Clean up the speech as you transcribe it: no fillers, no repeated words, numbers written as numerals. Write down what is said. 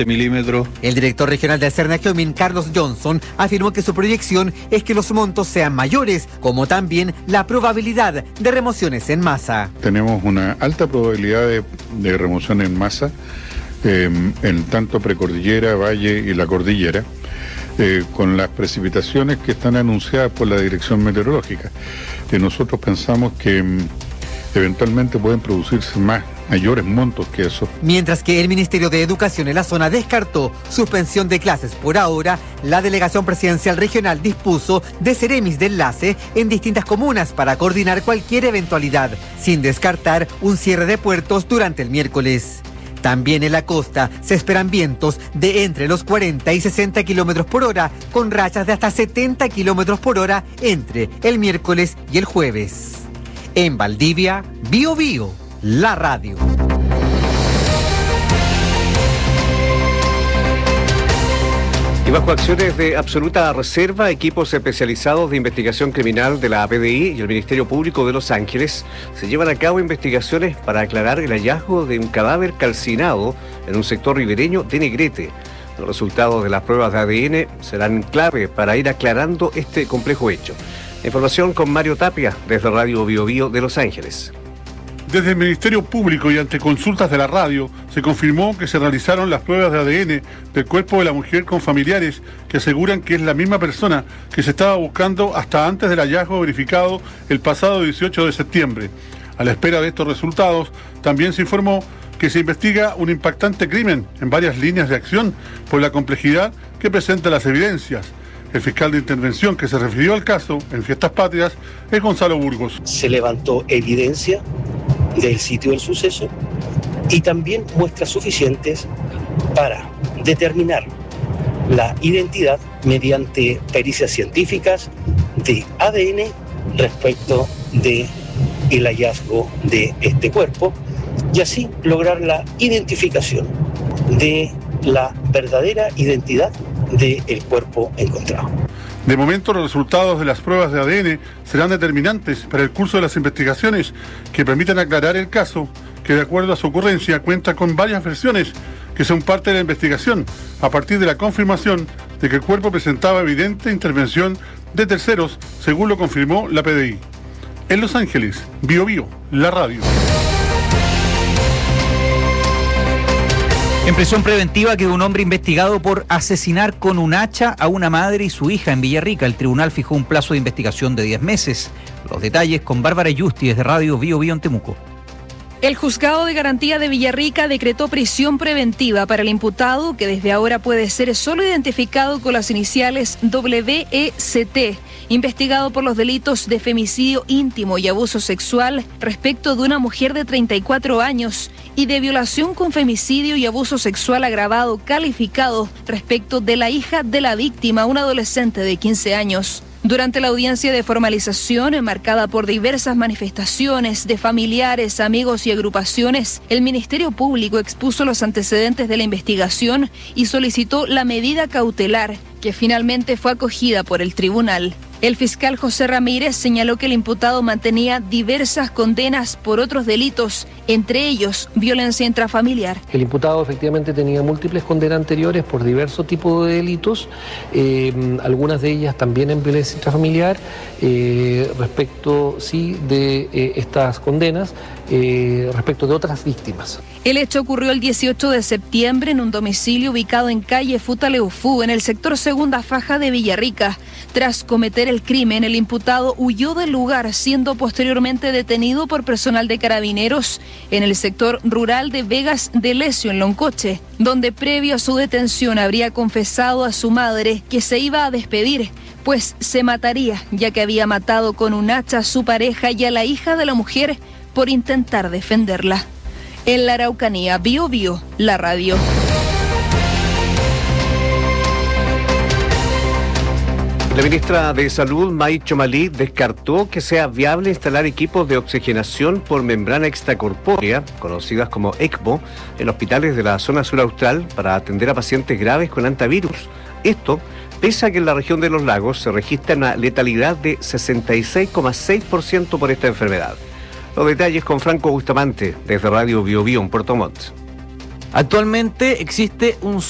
20 milímetros. El director regional de Acerna Kyomín, Carlos Johnson, afirmó que su proyección es que los montos sean mayores, como también la probabilidad de remociones en masa. Tenemos una alta probabilidad de remoción en masa en tanto precordillera, valle y la cordillera, con las precipitaciones que están anunciadas por la Dirección Meteorológica. Nosotros pensamos que eventualmente pueden producirse mayores montos que eso. Mientras que el Ministerio de Educación en la zona descartó suspensión de clases por ahora, la Delegación Presidencial Regional dispuso de seremis de enlace en distintas comunas para coordinar cualquier eventualidad, sin descartar un cierre de puertos durante el miércoles. También en la costa se esperan vientos de entre los 40 y 60 kilómetros por hora, con rachas de hasta 70 kilómetros por hora entre el miércoles y el jueves. En Valdivia, Bío Bío, la radio. Y bajo acciones de absoluta reserva, equipos especializados de investigación criminal de la PDI y el Ministerio Público de Los Ángeles se llevan a cabo investigaciones para aclarar el hallazgo de un cadáver calcinado en un sector ribereño de Negrete. Los resultados de las pruebas de ADN serán clave para ir aclarando este complejo hecho. Información con Mario Tapia desde Radio Bío Bío de Los Ángeles. Desde el Ministerio Público y ante consultas de la radio, se confirmó que se realizaron las pruebas de ADN del cuerpo de la mujer con familiares que aseguran que es la misma persona que se estaba buscando hasta antes del hallazgo verificado el pasado 18 de septiembre. A la espera de estos resultados, también se informó que se investiga un impactante crimen en varias líneas de acción por la complejidad que presentan las evidencias. El fiscal de intervención que se refirió al caso en Fiestas Patrias es Gonzalo Burgos. Se levantó evidencia del sitio del suceso y también muestras suficientes para determinar la identidad mediante pericias científicas de ADN respecto de el hallazgo de este cuerpo y así lograr la identificación de la verdadera identidad del cuerpo encontrado. De momento, los resultados de las pruebas de ADN serán determinantes para el curso de las investigaciones que permitan aclarar el caso, que de acuerdo a su ocurrencia cuenta con varias versiones que son parte de la investigación, a partir de la confirmación de que el cuerpo presentaba evidente intervención de terceros, según lo confirmó la PDI. En Los Ángeles, Bío Bío, la radio. En prisión preventiva quedó un hombre investigado por asesinar con un hacha a una madre y su hija en Villarrica. El tribunal fijó un plazo de investigación de 10 meses. Los detalles con Bárbara Yusti desde Radio Bío Bío en Temuco. El Juzgado de Garantía de Villarrica decretó prisión preventiva para el imputado, que desde ahora puede ser solo identificado con las iniciales WECT, investigado por los delitos de femicidio íntimo y abuso sexual respecto de una mujer de 34 años y de violación con femicidio y abuso sexual agravado calificado respecto de la hija de la víctima, una adolescente de 15 años. Durante la audiencia de formalización, marcada por diversas manifestaciones de familiares, amigos y agrupaciones, el Ministerio Público expuso los antecedentes de la investigación y solicitó la medida cautelar, que finalmente fue acogida por el tribunal. El fiscal José Ramírez señaló que el imputado mantenía diversas condenas por otros delitos, entre ellos violencia intrafamiliar. El imputado efectivamente tenía múltiples condenas anteriores por diversos tipos de delitos, algunas de ellas también en violencia intrafamiliar, respecto sí de estas condenas, respecto de otras víctimas. El hecho ocurrió el 18 de septiembre en un domicilio ubicado en calle Futaleufú, en el sector Segunda Faja de Villarrica. Tras cometer el crimen, el imputado huyó del lugar, siendo posteriormente detenido por personal de Carabineros en el sector rural de Vegas de Lesio, en Loncoche, donde previo a su detención habría confesado a su madre que se iba a despedir, pues se mataría, ya que había matado con un hacha a su pareja y a la hija de la mujer por intentar defenderla. En la Araucanía, Bío Bío, la radio. La ministra de Salud, May Chomalí, descartó que sea viable instalar equipos de oxigenación por membrana extracorpórea, conocidas como ECMO, en hospitales de la zona sur austral para atender a pacientes graves con hantavirus. Esto, pese a que en la región de los lagos se registra una letalidad de 66,6% por esta enfermedad. Los detalles con Franco Bustamante, desde Radio Bío Bío en Puerto Montt. Actualmente existe un